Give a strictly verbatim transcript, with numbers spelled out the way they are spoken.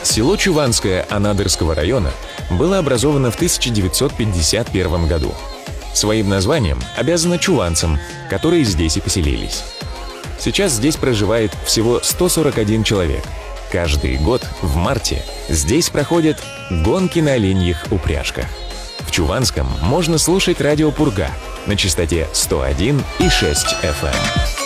Село Чуванское Анадырского района было образовано в тысяча девятьсот пятьдесят первом году. Своим названием обязано чуванцам, которые здесь и поселились. Сейчас здесь проживает всего сто сорок один человек. Каждый год в марте здесь проходят гонки на оленьих упряжках. В Чуванском можно слушать радио «Пурга» на частоте сто один и шесть эф эм.